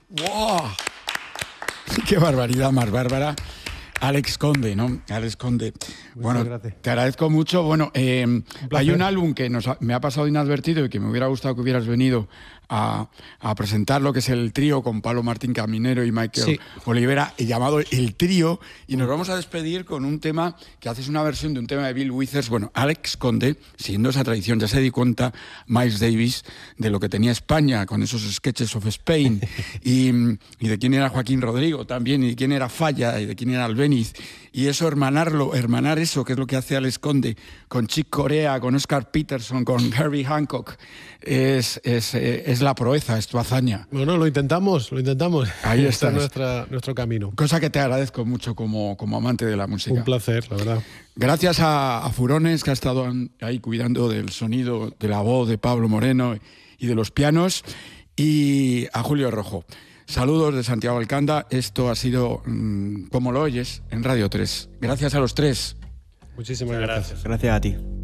¡Wow! ¡Qué barbaridad más bárbara! Alex Conde, ¿no? Alex Conde. Bueno, gracias. te agradezco mucho. Bueno, hay un álbum que me ha pasado inadvertido y que me hubiera gustado que hubieras venido a presentarlo, que es el trío con Pablo Martín Caminero y Michael Olivera, llamado El Trío, y nos vamos a despedir con un tema que haces una versión de un tema de Bill Withers. Bueno, Alex Conde, siguiendo esa tradición, ya se dio cuenta Miles Davis de lo que tenía España con esos sketches of Spain y de quién era Joaquín Rodrigo también, y de quién era Falla y de quién era Albéniz, y eso, hermanar eso, que es lo que hace Alex Conde con Chick Corea, con Oscar Peterson, con Herbie Hancock, es la proeza, es tu hazaña. Bueno, lo intentamos. Ahí está nuestro camino. Cosa que te agradezco mucho como amante de la música. Un placer, la verdad. Gracias a Furones, que ha estado ahí cuidando del sonido, de la voz de Pablo Moreno y de los pianos, y a Julio Rojo. Saludos de Santiago Alcanda. Esto ha sido Como lo oyes en Radio 3. Gracias a los tres. Muchísimas gracias. Gracias a ti.